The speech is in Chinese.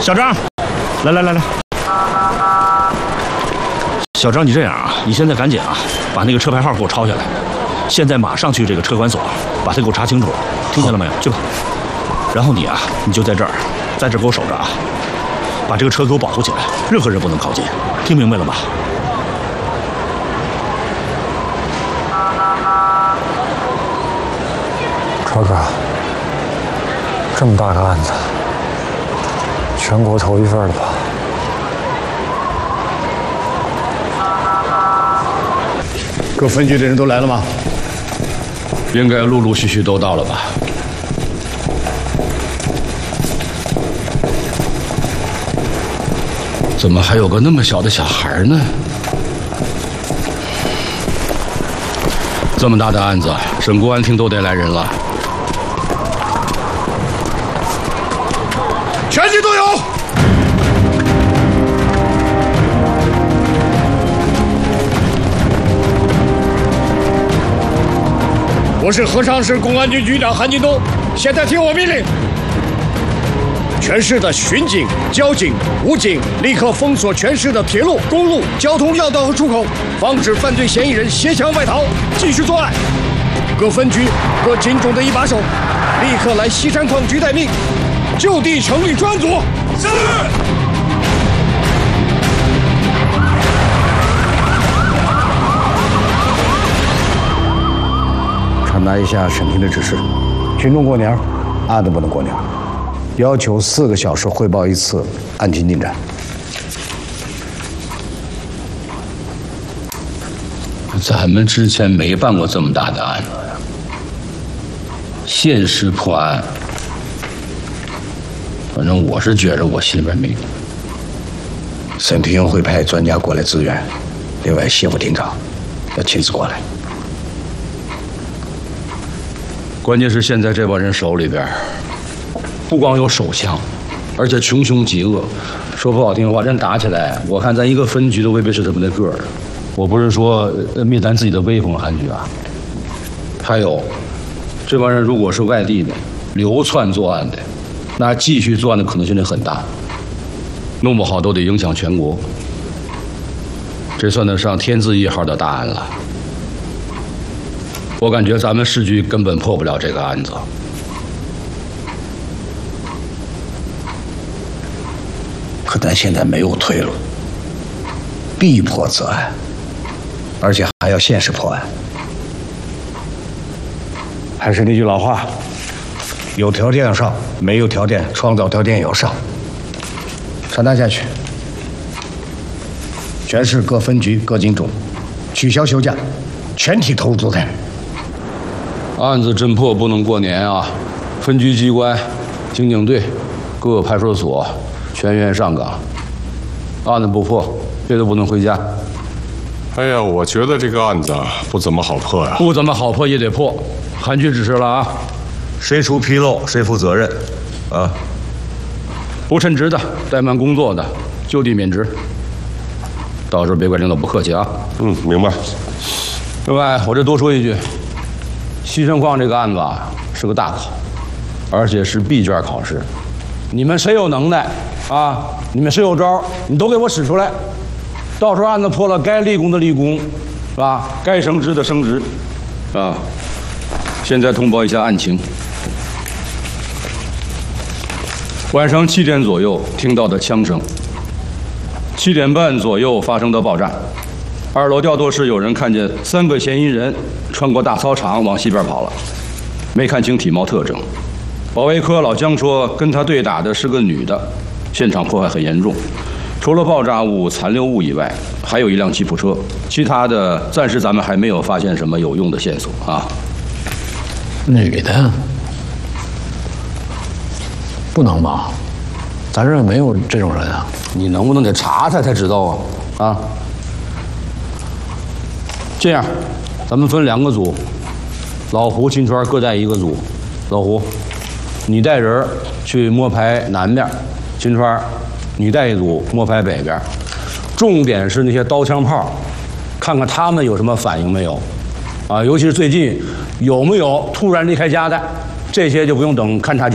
小张，来，小张，你这样啊，你现在赶紧啊，把那个车牌号给我抄下来，现在马上去这个车管所，把他给我查清楚，听见了没有？去吧。然后你啊，你就在这儿给我守着啊，把这个车给我保护起来，任何人不能靠近，听明白了吗？ 超哥，这么大个案子，全国头一份了吧？ 各分局的人都来了吗？ 应该陆陆续续都到了吧？怎么还有个那么小的小孩呢？这么大的案子，省公安厅都得来人了。 全局都有。我是河昌市公安局局长韩金东，现在听我命令，全市的巡警、交警、武警立刻封锁全市的铁路、公路、交通要道和出口，防止犯罪嫌疑人携枪外逃，继续作案。各分局、各警种的一把手，立刻来西山矿局待命，就地成立专案组。是。传达一下审庭的指示：群众过年，案子不能过年，要求4个小时汇报一次案情进展。 咱们之前没办过这么大的案子呀，限时破案。反正我是觉着我心里边没底。 审庭会派专家过来支援，另外谢副庭长要亲自过来。 关键是现在这帮人手里边，不光有手枪，而且穷凶极恶。说不好听的话，真打起来，我看咱一个分局都未必是这么的个儿。我不是说灭咱自己的威风，韩局啊。还有，这帮人如果是外地的流窜作案的，那继续作案的可能性就很大，弄不好都得影响全国。这算得上天字1号的大案了。我感觉咱们市局根本破不了这个案子。 可咱现在没有退路，必破此案，而且还要限时破案。还是那句老话，有条件上，没有条件创造条件要上。传达下去，全市各分局各警种取消休假，全体投入作战。 案子侦破不能过年啊！分局机关、刑警队、各派出所全员上岗。案子不破，谁都不能回家。 哎呀，我觉得这个案子不怎么好破呀。 不怎么好破也得破，韩局指示了啊！ 谁出纰漏谁负责任，啊！ 不称职的、怠慢工作的，就地免职。到时候别怪领导不客气啊。 明白。 另外，我这多说一句。西山矿这个案子啊，是个大考，而且是闭卷考试。你们谁有能耐啊？你们谁有招，你都给我使出来。到时候案子破了，该立功的立功，是吧？该升职的升职，啊。现在通报一下案情。晚上7点左右听到的枪声，7点半左右发生的爆炸。2楼调度室有人看见3个嫌疑人穿过大操场往西边跑了，没看清体貌特征。保卫科老姜说，跟他对打的是个女的。现场破坏很严重，除了爆炸物、残留物以外，还有一辆吉普车。其他的暂时咱们还没有发现什么有用的线索啊。 女的？不能吧？咱这儿没有这种人啊。 你能不能得查查才知道啊？啊？这样，咱们分2个组，老胡、秦川各带一个组。老胡，你带人去摸排南边；秦川，你带一组摸排北边。重点是那些刀枪炮，看看他们有什么反应没有，啊，尤其是最近有没有突然离开家的，这些就不用等勘察